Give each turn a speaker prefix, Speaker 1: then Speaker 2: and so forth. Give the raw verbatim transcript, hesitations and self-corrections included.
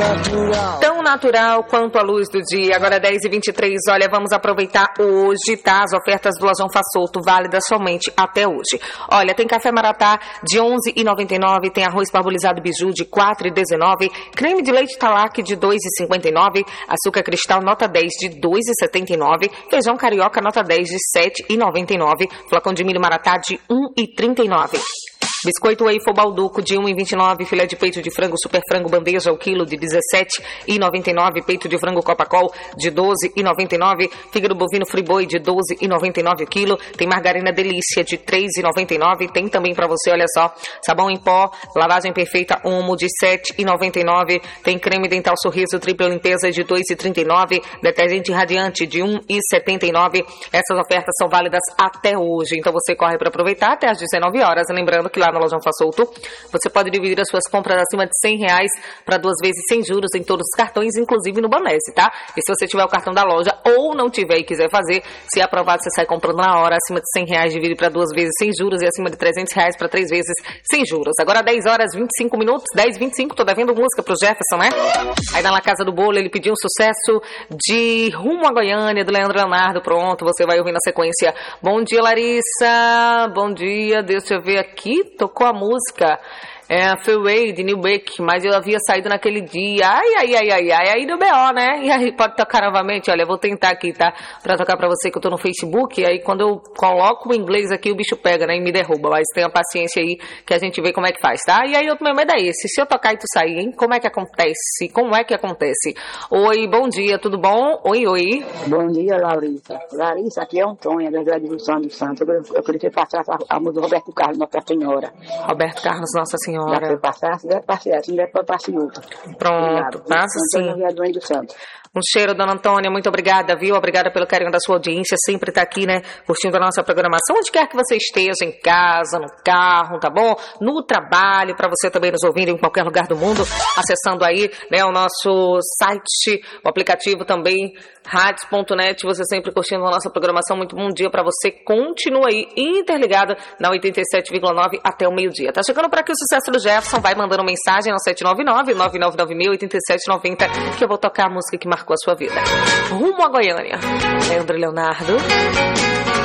Speaker 1: natural.
Speaker 2: Tão natural quanto a luz do dia. Agora dez e vinte e três, olha, vamos aproveitar hoje, tá? As ofertas do Lojão Faz Solto, válidas somente até hoje. Olha, tem café Maratá de onze e noventa e nove, tem arroz parbolizado Biju de quatro e dezenove, creme de leite Talac de dois e cinquenta e nove, açúcar cristal nota dez de dois e setenta e nove, feijão carioca nota dez de sete e noventa e nove, flacão de milho Maratá de um e trinta e nove. Biscoito Waffle Balduco de um e vinte e nove, filé de peito de frango super frango bandeja o quilo de dezessete e noventa e nove, peito de frango Copacol de doze e noventa e nove, fígado bovino Friboi de doze e noventa e nove o quilo, tem margarina Delícia de três e noventa e nove, tem também para você, olha só, sabão em pó, lavagem perfeita Omo de sete e noventa e nove, tem creme dental Sorriso tripla limpeza de dois e trinta e nove, detergente radiante de um e setenta e nove. Essas ofertas são válidas até hoje, então você corre para aproveitar até às dezenove horas, lembrando que lá no Lojão Faz Solto, você pode dividir as suas compras acima de cem reais para duas vezes sem juros em todos os cartões, inclusive no Banese, tá? E se você tiver o cartão da loja ou não tiver e quiser fazer, se é aprovado, você sai comprando na hora, acima de cem reais, divide para duas vezes sem juros e acima de trezentos reais para três vezes sem juros. Agora dez horas e vinte e cinco minutos, dez e vinte e cinco, tô devendo música pro Jefferson, né? Aí na La Casa do Bolo ele pediu um sucesso de Rumo a Goiânia, do Leandro Leonardo, pronto, você vai ouvir na sequência. Bom dia, Larissa, bom dia, deixa eu ver aqui, tocou a música, é a Freeway de New Beck, mas eu havia saído naquele dia, ai, ai, ai, ai, ai, aí do B O, né? E aí pode tocar novamente, olha, eu vou tentar aqui, tá? Pra tocar pra você que eu tô no Facebook, aí quando eu coloco o inglês aqui, o bicho pega, né? E me derruba, mas tenha paciência aí que a gente vê como é que faz, tá? E aí o meu medo é esse, se eu tocar e tu sair, hein? Como é que acontece? Como é que acontece? Oi, bom dia, tudo bom? Oi, oi.
Speaker 3: Bom dia, Larissa. Larissa, aqui é Antônia, da Grande São do Santo. Eu queria passar a música do Roberto Carlos, Nossa Senhora.
Speaker 2: Roberto Carlos, Nossa Senhora.
Speaker 3: Já foi passar, se der passar, se der para passar outra.
Speaker 2: Pronto, passa sim.
Speaker 3: Antônia do Santo.
Speaker 2: Um cheiro, dona Antônia, muito obrigada, viu? Obrigada pelo carinho da sua audiência, sempre tá aqui, né, curtindo a nossa programação, onde quer que você esteja, em casa, no carro, tá bom? No trabalho, para você também nos ouvir em qualquer lugar do mundo, acessando aí, né, o nosso site, o aplicativo também, radios ponto net, você sempre curtindo a nossa programação, muito bom dia para você, continua aí interligado na oitenta e sete vírgula nove até o meio-dia. Tá chegando por aqui o sucesso do Jefferson, vai mandando mensagem no sete nove nove, nove nove nove zero, oito sete nove zero, que eu vou tocar a música que marcou a sua vida. Rumo a Goiânia, Leandro Leonardo.